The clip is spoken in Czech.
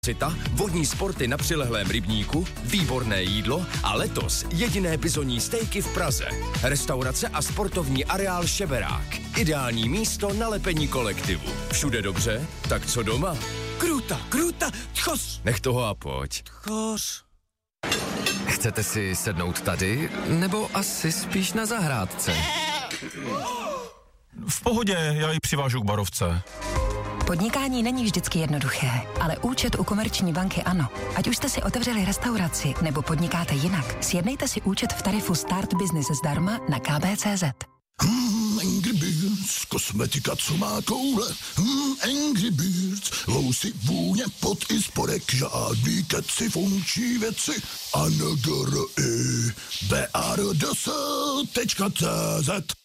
Cita, vodní sporty na přilehlém rybníku, výborné jídlo a letos jediné bizonní stejky v Praze. Restaurace a sportovní areál Šeberák. Ideální místo na lepení kolektivu. Všude dobře, tak co doma? Kruta, tchos! Nech toho a pojď. Tchos. Chcete si sednout tady, nebo asi spíš na zahrádce? V pohodě, já ji přivážu k barovce. Podnikání není vždycky jednoduché, ale účet u Komerční banky ano. Ať už jste si otevřeli restauraci nebo podnikáte jinak, sjednejte si účet v tarifu Start Business zdarma na kb.cz. Angry Birds, kosmetika, co má koule. Angry Birds, vousy, vůně, pot i spodek, žádný keci, funkční věci. ANGRI, BARDS.cz